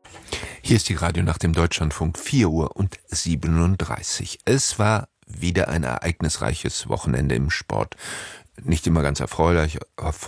Hier ist die Radio nach dem Deutschlandfunk, 4:37 Uhr. Es war wieder ein ereignisreiches Wochenende im Sport. Nicht immer ganz erfreulich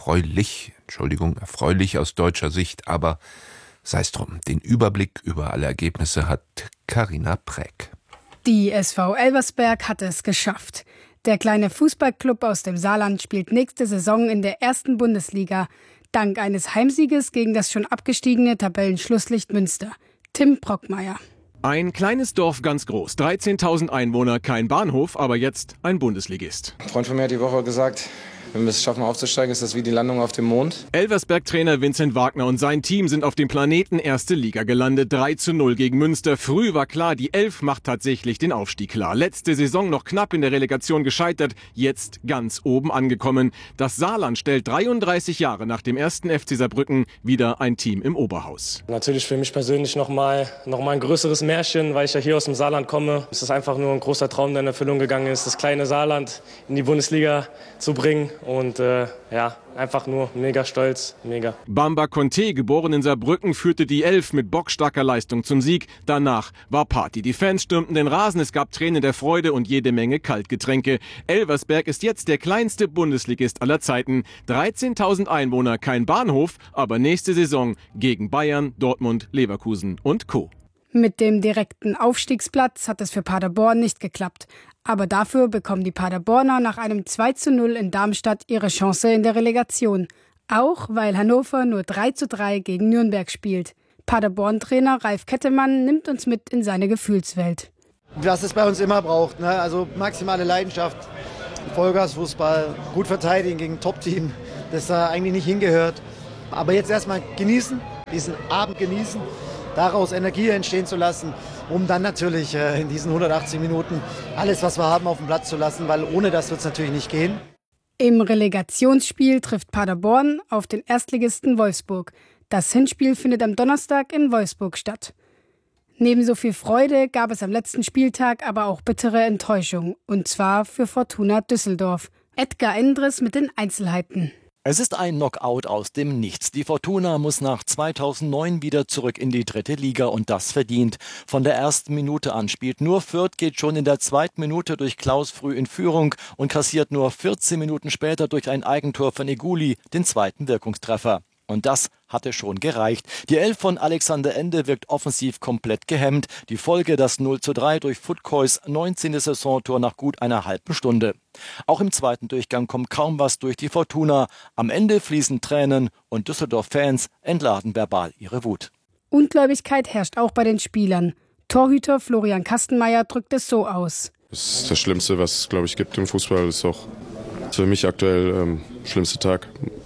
aus deutscher Sicht, aber sei es drum. Den Überblick über alle Ergebnisse hat Carina Präck. Die SV Elversberg hat es geschafft. Der kleine Fußballclub aus dem Saarland spielt nächste Saison in der ersten Bundesliga, dank eines Heimsieges gegen das schon abgestiegene Tabellenschlusslicht Münster. Tim Brockmeier. Ein kleines Dorf ganz groß, 13.000 Einwohner, kein Bahnhof, aber jetzt ein Bundesligist. Ein Freund von mir hat die Woche gesagt, wenn wir es schaffen aufzusteigen, ist das wie die Landung auf dem Mond. Elversberg-Trainer Vincent Wagner und sein Team sind auf dem Planeten Erste Liga gelandet. 3:0 gegen Münster. Früh war klar, die Elf macht tatsächlich den Aufstieg klar. Letzte Saison noch knapp in der Relegation gescheitert, jetzt ganz oben angekommen. Das Saarland stellt 33 Jahre nach dem ersten FC Saarbrücken wieder ein Team im Oberhaus. Natürlich für mich persönlich noch mal ein größeres Märchen, weil ich ja hier aus dem Saarland komme. Es ist einfach nur ein großer Traum, der in Erfüllung gegangen ist, das kleine Saarland in die Bundesliga zu bringen. Und einfach nur mega stolz, mega. Bamba Conte, geboren in Saarbrücken, führte die Elf mit bockstarker Leistung zum Sieg. Danach war Party. Die Fans stürmten den Rasen, es gab Tränen der Freude und jede Menge Kaltgetränke. Elversberg ist jetzt der kleinste Bundesligist aller Zeiten. 13.000 Einwohner, kein Bahnhof, aber nächste Saison gegen Bayern, Dortmund, Leverkusen und Co. Mit dem direkten Aufstiegsplatz hat es für Paderborn nicht geklappt. Aber dafür bekommen die Paderborner nach einem 2:0 in Darmstadt ihre Chance in der Relegation. Auch weil Hannover nur 3:3 gegen Nürnberg spielt. Paderborn-Trainer Ralf Kettemann nimmt uns mit in seine Gefühlswelt. Was es bei uns immer braucht, ne? Also maximale Leidenschaft, Vollgasfußball, gut verteidigen gegen ein Top-Team, das da eigentlich nicht hingehört. Aber jetzt erstmal genießen, diesen Abend genießen, daraus Energie entstehen zu lassen, um dann natürlich in diesen 180 Minuten alles, was wir haben, auf den Platz zu lassen, weil ohne das wird es natürlich nicht gehen. Im Relegationsspiel trifft Paderborn auf den Erstligisten Wolfsburg. Das Hinspiel findet am Donnerstag in Wolfsburg statt. Neben so viel Freude gab es am letzten Spieltag aber auch bittere Enttäuschung, und zwar für Fortuna Düsseldorf. Edgar Endres mit den Einzelheiten. Es ist ein Knockout aus dem Nichts. Die Fortuna muss nach 2009 wieder zurück in die 3. Liga und das verdient. Von der ersten Minute an spielt nur Fürth, geht schon in der 2. Minute durch Klaus früh in Führung und kassiert nur 14 Minuten später durch ein Eigentor von Eguli den zweiten Wirkungstreffer. Und das hatte schon gereicht. Die Elf von Alexander Ende wirkt offensiv komplett gehemmt. Die Folge das 0:3 durch Futkois 19. Saisontor nach gut einer halben Stunde. Auch im zweiten Durchgang kommt kaum was durch die Fortuna. Am Ende fließen Tränen und Düsseldorf-Fans entladen verbal ihre Wut. Ungläubigkeit herrscht auch bei den Spielern. Torhüter Florian Kastenmeier drückt es so aus. Das ist das Schlimmste, was es, glaube ich, gibt im Fußball. Das ist auch für mich aktuell schlimmste Tag.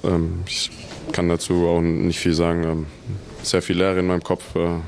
Ich kann dazu auch nicht viel sagen. Sehr viel Leere in meinem Kopf.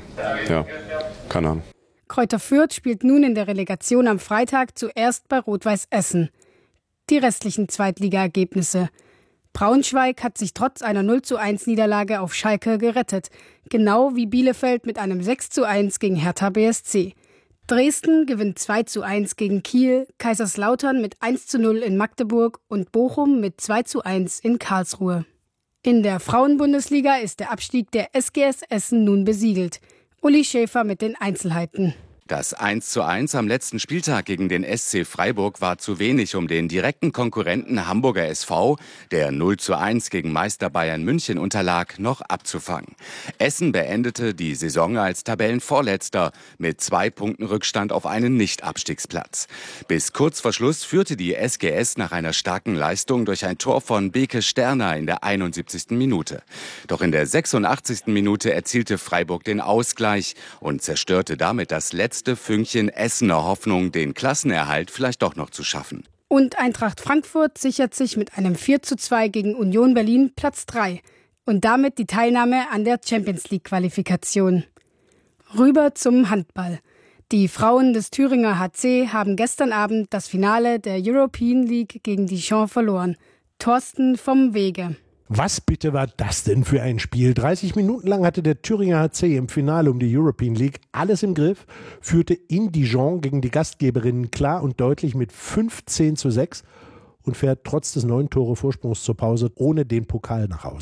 Keine Ahnung. Kräuter Fürth spielt nun in der Relegation am Freitag zuerst bei Rot-Weiß Essen. Die restlichen Zweitliga-Ergebnisse. Braunschweig hat sich trotz einer 0:1 auf Schalke gerettet. Genau wie Bielefeld mit einem 6:1 gegen Hertha BSC. Dresden gewinnt 2:1 gegen Kiel, Kaiserslautern mit 1:0 in Magdeburg und Bochum mit 2:1 in Karlsruhe. In der Frauenbundesliga ist der Abstieg der SGS Essen nun besiegelt. Uli Schäfer mit den Einzelheiten. Das 1:1 am letzten Spieltag gegen den SC Freiburg war zu wenig, um den direkten Konkurrenten Hamburger SV, der 0:1 gegen Meister Bayern München unterlag, noch abzufangen. Essen beendete die Saison als Tabellenvorletzter mit 2 Punkten Rückstand auf einen Nicht-Abstiegsplatz. Bis kurz vor Schluss führte die SGS nach einer starken Leistung durch ein Tor von Beke Sterner in der 71. Minute. Doch in der 86. Minute erzielte Freiburg den Ausgleich und zerstörte damit das letzte Fünkchen Essener Hoffnung, den Klassenerhalt vielleicht doch noch zu schaffen. Und Eintracht Frankfurt sichert sich mit einem 4:2 gegen Union Berlin Platz 3 und damit die Teilnahme an der Champions-League-Qualifikation. Rüber zum Handball. Die Frauen des Thüringer HC haben gestern Abend das Finale der European League gegen Dijon verloren. Thorsten vom Wege. Was bitte war das denn für ein Spiel? 30 Minuten lang hatte der Thüringer HC im Finale um die European League alles im Griff, führte in Dijon gegen die Gastgeberinnen klar und deutlich mit 15:6 und fährt trotz des 9 Tore Vorsprungs zur Pause ohne den Pokal nach Hause.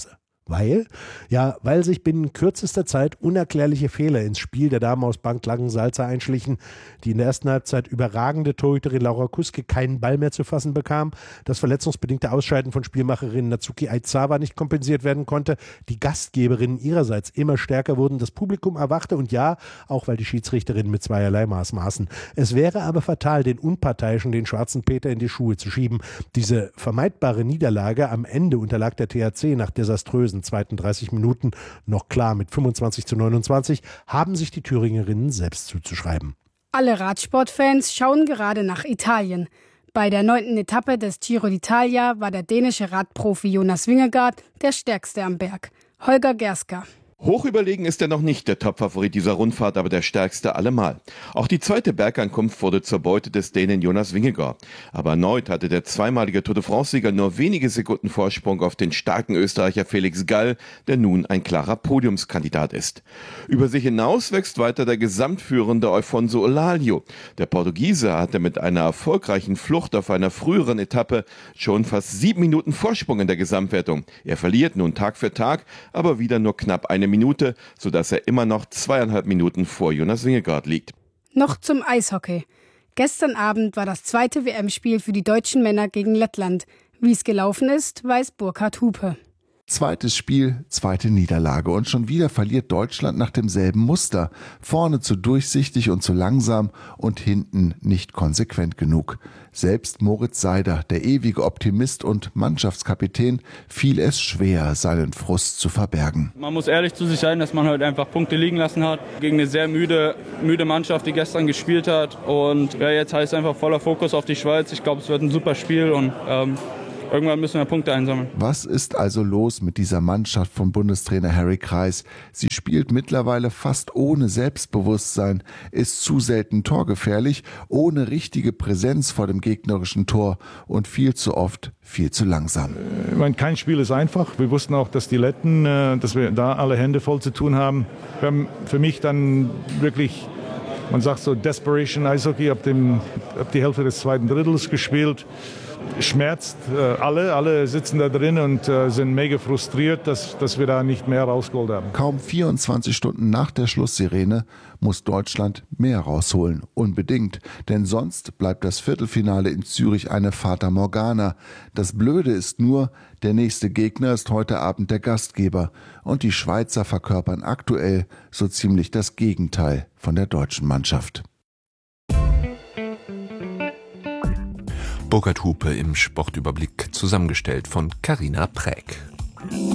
Weil sich binnen kürzester Zeit unerklärliche Fehler ins Spiel der Damen aus Bank Langensalza einschlichen, die in der ersten Halbzeit überragende Torhüterin Laura Kuske keinen Ball mehr zu fassen bekam, das verletzungsbedingte Ausscheiden von Spielmacherin Natsuki Aizawa nicht kompensiert werden konnte, die Gastgeberinnen ihrerseits immer stärker wurden, das Publikum erwachte und auch weil die Schiedsrichterinnen mit zweierlei Maß maßen. Es wäre aber fatal, den Unparteiischen, den schwarzen Peter in die Schuhe zu schieben. Diese vermeidbare Niederlage am Ende unterlag der THC nach desaströsen zweiten 30 Minuten noch klar mit 25:29, haben sich die Thüringerinnen selbst zuzuschreiben. Alle Radsportfans schauen gerade nach Italien. Bei der 9. Etappe des Giro d'Italia war der dänische Radprofi Jonas Vingegaard der stärkste am Berg. Holger Gerska. Hoch überlegen ist er noch nicht der Topfavorit dieser Rundfahrt, aber der stärkste allemal. Auch die zweite Bergankunft wurde zur Beute des Dänen Jonas Vingegaard. Aber erneut hatte der zweimalige Tour de France-Sieger nur wenige Sekunden Vorsprung auf den starken Österreicher Felix Gall, der nun ein klarer Podiumskandidat ist. Über sich hinaus wächst weiter der gesamtführende Alfonso Olalio. Der Portugiese hatte mit einer erfolgreichen Flucht auf einer früheren Etappe schon fast 7 Minuten Vorsprung in der Gesamtwertung. Er verliert nun Tag für Tag, aber wieder nur knapp eine Minute, sodass er immer noch 2,5 Minuten vor Jonas Vingegaard liegt. Noch zum Eishockey. Gestern Abend war das zweite WM-Spiel für die deutschen Männer gegen Lettland. Wie es gelaufen ist, weiß Burkhard Hupe. Zweites Spiel, zweite Niederlage und schon wieder verliert Deutschland nach demselben Muster. Vorne zu durchsichtig und zu langsam und hinten nicht konsequent genug. Selbst Moritz Seider, der ewige Optimist und Mannschaftskapitän, fiel es schwer, seinen Frust zu verbergen. Man muss ehrlich zu sich sein, dass man heute einfach Punkte liegen lassen hat gegen eine sehr müde Mannschaft, die gestern gespielt hat. Und jetzt heißt es einfach voller Fokus auf die Schweiz. Ich glaube, es wird ein super Spiel und irgendwann müssen wir Punkte einsammeln. Was ist also los mit dieser Mannschaft von Bundestrainer Harry Kreis? Sie spielt mittlerweile fast ohne Selbstbewusstsein, ist zu selten torgefährlich, ohne richtige Präsenz vor dem gegnerischen Tor und viel zu oft viel zu langsam. Ich meine, kein Spiel ist einfach. Wir wussten auch, dass die Letten, dass wir da alle Hände voll zu tun haben. Wir haben für mich dann wirklich, man sagt so Desperation Eishockey, ab die Hälfte des zweiten Drittels gespielt. Schmerzt alle sitzen da drin und sind mega frustriert, dass wir da nicht mehr rausgeholt haben. Kaum 24 Stunden nach der Schlusssirene muss Deutschland mehr rausholen, unbedingt, denn sonst bleibt das Viertelfinale in Zürich eine Fata Morgana. Das Blöde ist nur, der nächste Gegner ist heute Abend der Gastgeber und die Schweizer verkörpern aktuell so ziemlich das Gegenteil von der deutschen Mannschaft. Burkhard Hupe im Sportüberblick, zusammengestellt von Carina Präg.